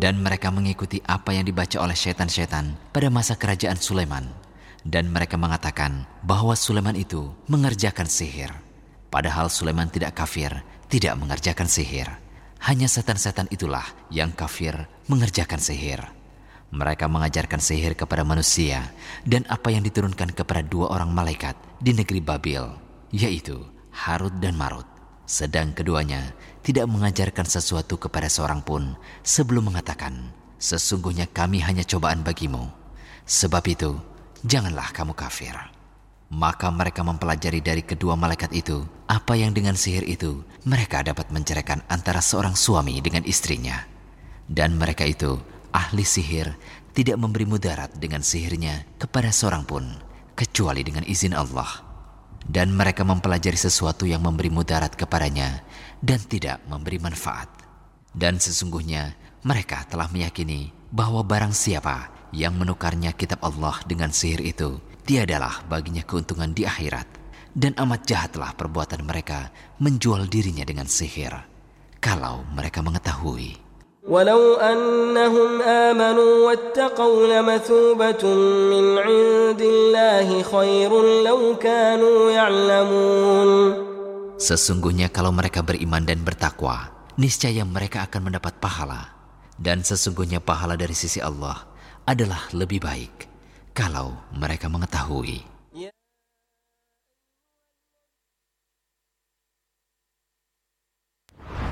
Dan mereka mengikuti apa yang dibaca oleh syaitan-syaitan pada masa kerajaan Sulaiman. Dan mereka mengatakan bahwa Sulaiman itu mengerjakan sihir. Padahal Sulaiman tidak kafir, tidak mengerjakan sihir. Hanya setan-setan itulah yang kafir mengerjakan sihir. Mereka mengajarkan sihir kepada manusia dan apa yang diturunkan kepada 2 orang malaikat di negeri Babil, yaitu Harut dan Marut. Sedang keduanya tidak mengajarkan sesuatu kepada seorang pun sebelum mengatakan, sesungguhnya kami hanya cobaan bagimu. Sebab itu, janganlah kamu kafir. Maka mereka mempelajari dari kedua malaikat itu apa yang dengan sihir itu mereka dapat menceraikan antara seorang suami dengan istrinya. Dan mereka itu, ahli sihir, tidak memberi mudarat dengan sihirnya kepada seorang pun, kecuali dengan izin Allah. Dan mereka mempelajari sesuatu yang memberi mudarat kepadanya dan tidak memberi manfaat. Dan sesungguhnya mereka telah meyakini bahwa barang siapa yang menukarnya kitab Allah dengan sihir itu, tiadalah baginya keuntungan di akhirat. Dan amat jahatlah perbuatan mereka menjual dirinya dengan sihir, kalau mereka mengetahui. ولو أنهم آمنوا واتقوا لمثوبة من عند الله خير لو كانوا يعلمون. Sesungguhnya kalau mereka beriman dan bertakwa, niscaya mereka akan mendapat pahala. Dan sesungguhnya pahala dari sisi Allah adalah lebih baik kalau mereka mengetahui.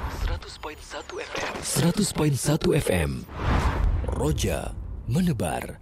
100.1 FM Roja menebar